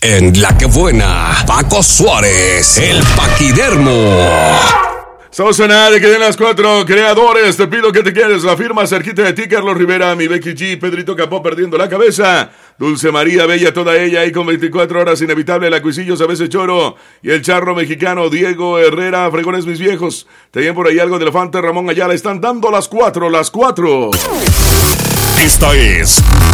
En La Que Buena, Paco Suárez, el Paquidermo. Estamos a nada de que den las 4. Creadores, te pido que te quedes. La firma cerquita de ti, Carlos Rivera, mi Becky G, Pedrito Capó perdiendo la cabeza, Dulce María, bella toda ella, y con 24 horas inevitable, la Cuisillos, a veces Choro, y el charro mexicano, Diego Herrera, fregones mis viejos. Tenían por ahí algo de elefante, Ramón Ayala, están dando las 4. Esta es